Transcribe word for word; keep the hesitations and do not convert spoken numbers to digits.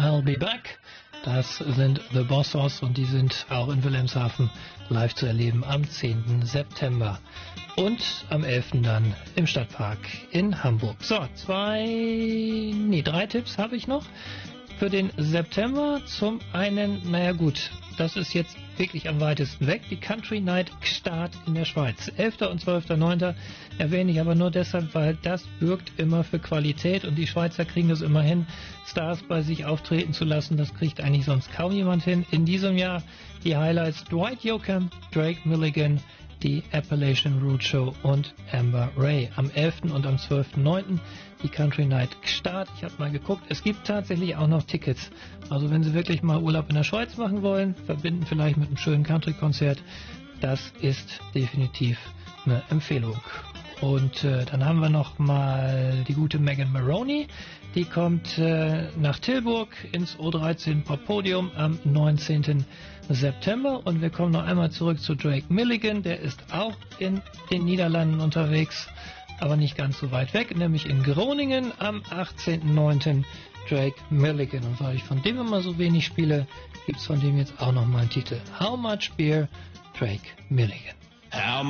I'll Be Back. Das sind The Bossos und die sind auch in Wilhelmshaven live zu erleben am zehnten September. Und am elften dann im Stadtpark in Hamburg. So, zwei, nee, drei Tipps habe ich noch für den September. Zum einen, naja gut, das ist jetzt wirklich am weitesten weg, die Country Night Start in der Schweiz. elfter und zwölfter neunter erwähne ich aber nur deshalb, weil das bürgt immer für Qualität und die Schweizer kriegen das immer hin, Stars bei sich auftreten zu lassen. Das kriegt eigentlich sonst kaum jemand hin. In diesem Jahr die Highlights: Dwight Yoakam, Drake Milligan, die Appalachian Roadshow und Amber Ray. Am elften und am zwölften neunten die Country Night Start. Ich habe mal geguckt, es gibt tatsächlich auch noch Tickets. Also wenn Sie wirklich mal Urlaub in der Schweiz machen wollen, verbinden vielleicht mit einem schönen Country-Konzert, das ist definitiv eine Empfehlung. Und äh, dann haben wir noch mal die gute Megan Maroney. Die kommt äh, nach Tilburg ins O dreizehn Pop Podium am neunzehnten September. Und wir kommen noch einmal zurück zu Drake Milligan. Der ist auch in den Niederlanden unterwegs, aber nicht ganz so weit weg, nämlich in Groningen am achtzehnten neunten Drake Milligan. Und weil ich von dem immer so wenig spiele, gibt es von dem jetzt auch noch mal einen Titel. How Much Beer, Drake Milligan. How